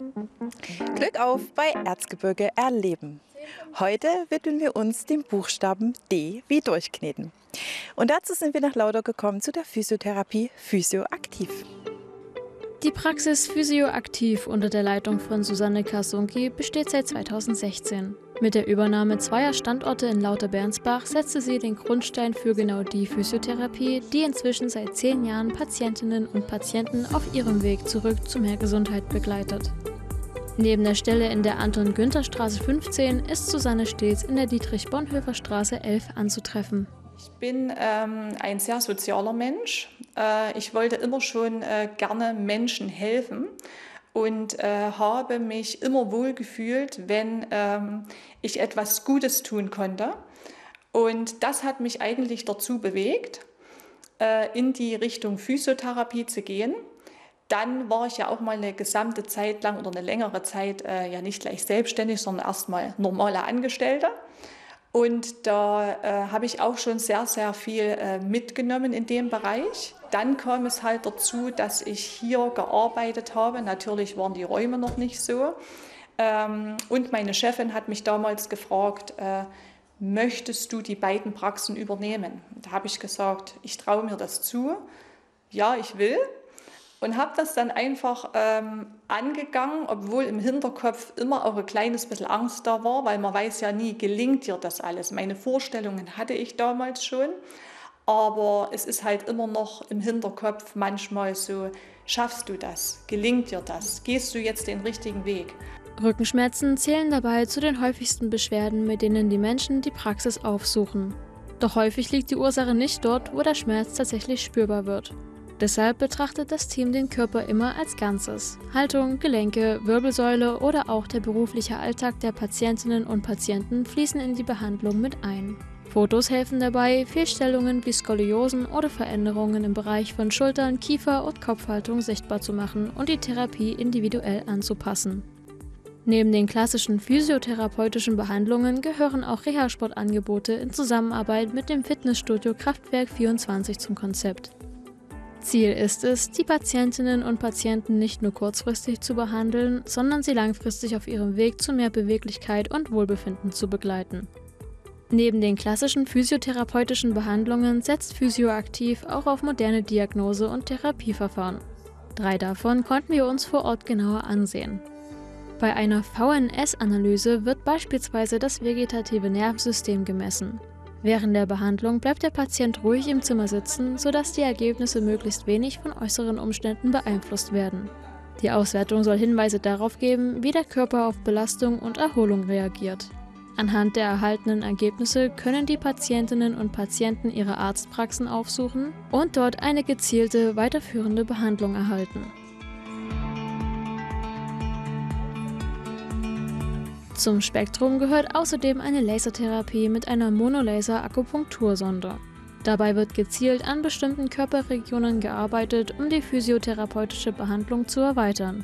Glück auf bei Erzgebirge erleben. Heute widmen wir uns dem Buchstaben D wie Durchkneten. Und dazu sind wir nach Lauter gekommen zu der Physiotherapie Physioaktiv. Die Praxis Physioaktiv unter der Leitung von Susanne Karsunki besteht seit 2016. Mit der Übernahme zweier Standorte in Lauter-Bernsbach setzte sie den Grundstein für genau die Physiotherapie, die inzwischen seit 10 Jahren Patientinnen und Patienten auf ihrem Weg zurück zu mehr Gesundheit begleitet. Neben der Stelle in der Anton-Günther-Straße 15 ist Susanne stets in der Dietrich-Bonhoeffer-Straße 11 anzutreffen. Ich bin ein sehr sozialer Mensch. Ich wollte immer schon gerne Menschen helfen und habe mich immer wohl gefühlt, wenn ich etwas Gutes tun konnte. Und das hat mich eigentlich dazu bewegt, in die Richtung Physiotherapie zu gehen. Dann war ich ja auch mal eine gesamte Zeit lang oder eine längere Zeit ja nicht gleich selbstständig, sondern erstmal normale Angestellte. Und da habe ich auch schon sehr, sehr viel mitgenommen in dem Bereich. Dann kam es halt dazu, dass ich hier gearbeitet habe. Natürlich waren die Räume noch nicht so. Und meine Chefin hat mich damals gefragt, möchtest du die beiden Praxen übernehmen? Da habe ich gesagt, ich traue mir das zu. Ja, ich will. Und habe das dann einfach angegangen, obwohl im Hinterkopf immer auch ein kleines bisschen Angst da war, weil man weiß ja nie, gelingt dir das alles. Meine Vorstellungen hatte ich damals schon, aber es ist halt immer noch im Hinterkopf manchmal so, schaffst du das? Gelingt dir das? Gehst du jetzt den richtigen Weg? Rückenschmerzen zählen dabei zu den häufigsten Beschwerden, mit denen die Menschen die Praxis aufsuchen. Doch häufig liegt die Ursache nicht dort, wo der Schmerz tatsächlich spürbar wird. Deshalb betrachtet das Team den Körper immer als Ganzes. Haltung, Gelenke, Wirbelsäule oder auch der berufliche Alltag der Patientinnen und Patienten fließen in die Behandlung mit ein. Fotos helfen dabei, Fehlstellungen wie Skoliosen oder Veränderungen im Bereich von Schultern, Kiefer und Kopfhaltung sichtbar zu machen und die Therapie individuell anzupassen. Neben den klassischen physiotherapeutischen Behandlungen gehören auch Reha-Sportangebote in Zusammenarbeit mit dem Fitnessstudio Kraftwerk 24 zum Konzept. Ziel ist es, die Patientinnen und Patienten nicht nur kurzfristig zu behandeln, sondern sie langfristig auf ihrem Weg zu mehr Beweglichkeit und Wohlbefinden zu begleiten. Neben den klassischen physiotherapeutischen Behandlungen setzt Physioaktiv auch auf moderne Diagnose- und Therapieverfahren. 3 davon konnten wir uns vor Ort genauer ansehen. Bei einer VNS-Analyse wird beispielsweise das vegetative Nervensystem gemessen. Während der Behandlung bleibt der Patient ruhig im Zimmer sitzen, sodass die Ergebnisse möglichst wenig von äußeren Umständen beeinflusst werden. Die Auswertung soll Hinweise darauf geben, wie der Körper auf Belastung und Erholung reagiert. Anhand der erhaltenen Ergebnisse können die Patientinnen und Patienten ihre Arztpraxen aufsuchen und dort eine gezielte, weiterführende Behandlung erhalten. Zum Spektrum gehört außerdem eine Lasertherapie mit einer Monolaser-Akupunktursonde. Dabei wird gezielt an bestimmten Körperregionen gearbeitet, um die physiotherapeutische Behandlung zu erweitern.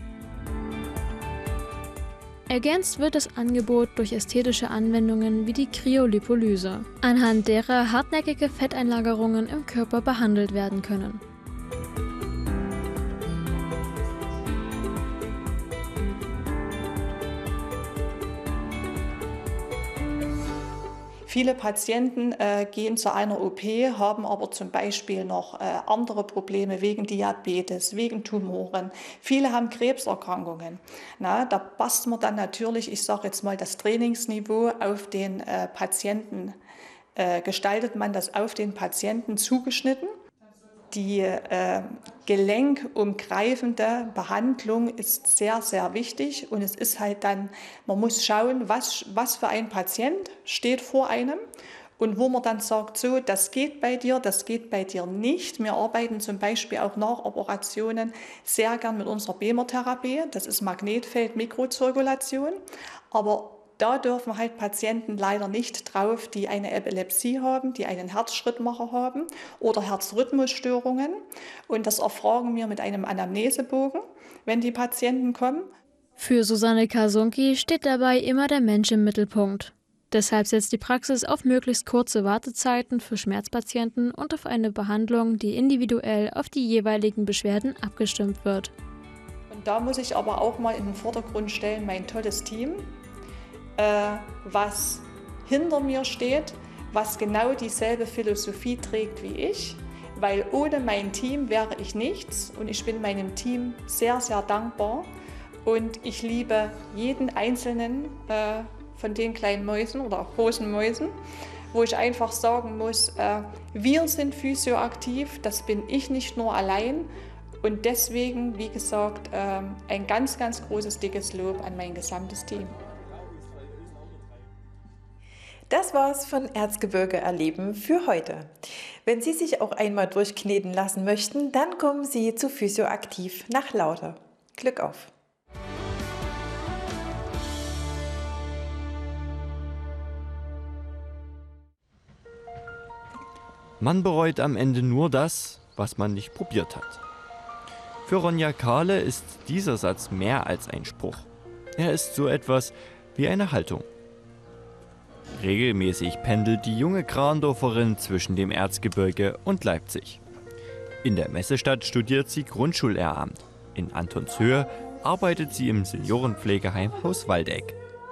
Ergänzt wird das Angebot durch ästhetische Anwendungen wie die Kryolipolyse, anhand derer hartnäckige Fetteinlagerungen im Körper behandelt werden können. Viele Patienten gehen zu einer OP, haben aber zum Beispiel noch andere Probleme wegen Diabetes, wegen Tumoren. Viele haben Krebserkrankungen. Na, da passt man dann natürlich, ich sage jetzt mal, das Trainingsniveau auf den Patienten, gestaltet man das auf den Patienten zugeschnitten. Die gelenkumgreifende Behandlung ist sehr, sehr wichtig und es ist halt dann, man muss schauen, was für ein Patient steht vor einem und wo man dann sagt, so, das geht bei dir nicht. Wir arbeiten zum Beispiel auch nach Operationen sehr gern mit unserer BEMER-Therapie, das ist Magnetfeld-Mikrozirkulation, aber da dürfen halt Patienten leider nicht drauf, die eine Epilepsie haben, die einen Herzschrittmacher haben oder Herzrhythmusstörungen. Und das erfragen wir mit einem Anamnesebogen, wenn die Patienten kommen. Für Susanne Karsunki steht dabei immer der Mensch im Mittelpunkt. Deshalb setzt die Praxis auf möglichst kurze Wartezeiten für Schmerzpatienten und auf eine Behandlung, die individuell auf die jeweiligen Beschwerden abgestimmt wird. da muss ich aber auch mal in den Vordergrund stellen, mein tolles Team, was hinter mir steht, was genau dieselbe Philosophie trägt wie ich, weil ohne mein Team wäre ich nichts und ich bin meinem Team sehr, sehr dankbar und ich liebe jeden einzelnen von den kleinen Mäusen oder auch großen Mäusen, wo ich einfach sagen muss, wir sind physioaktiv, das bin ich nicht nur allein und deswegen, wie gesagt, ein ganz, ganz großes, dickes Lob an mein gesamtes Team. Das war's von Erzgebirge erleben für heute. Wenn Sie sich auch einmal durchkneten lassen möchten, dann kommen Sie zu Physioaktiv nach Lauter. Glück auf! Man bereut am Ende nur das, was man nicht probiert hat. Für Ronja Kahle ist dieser Satz mehr als ein Spruch. Er ist so etwas wie eine Haltung. Regelmäßig pendelt die junge Krandorferin zwischen dem Erzgebirge und Leipzig. In der Messestadt studiert sie Grundschullehramt. In Antonshöhe arbeitet sie im Seniorenpflegeheim Haus Waldeck.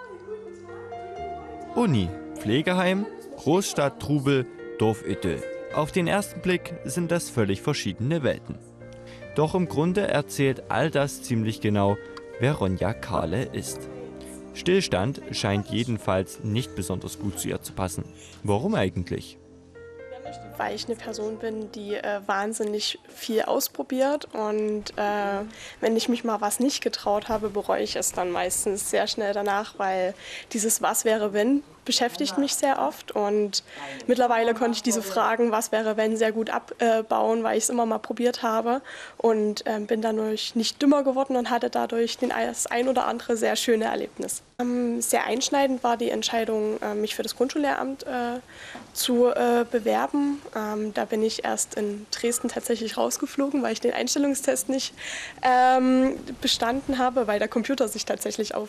Uni, Pflegeheim, Großstadt-Trubel, Dorfidyll. Auf den ersten Blick sind das völlig verschiedene Welten. Doch im Grunde erzählt all das ziemlich genau, wer Ronja Kahle ist. Stillstand scheint jedenfalls nicht besonders gut zu ihr zu passen. Warum eigentlich? Weil ich eine Person bin, die wahnsinnig viel ausprobiert und wenn ich mich mal was nicht getraut habe, bereue ich es dann meistens sehr schnell danach, weil dieses Was wäre wenn beschäftigt mich sehr oft und mittlerweile konnte ich diese Fragen, was wäre wenn, sehr gut abbauen, weil ich es immer mal probiert habe und bin dadurch nicht dümmer geworden und hatte dadurch das ein oder andere sehr schöne Erlebnis. Sehr einschneidend war die Entscheidung, mich für das Grundschullehramt zu bewerben. Da bin ich erst in Dresden tatsächlich rausgeflogen, weil ich den Einstellungstest nicht bestanden habe, weil der Computer sich tatsächlich auf